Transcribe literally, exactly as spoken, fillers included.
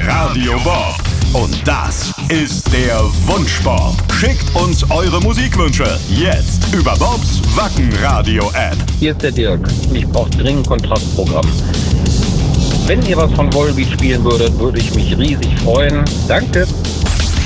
Radio Bob. Und das ist der Wunschbob. Schickt uns eure Musikwünsche jetzt über Bobs Wacken-Radio-App. Hier ist der Dirk. Ich brauche dringend Kontrastprogramm. Wenn ihr was von Volbeat spielen würdet, würde ich mich riesig freuen. Danke.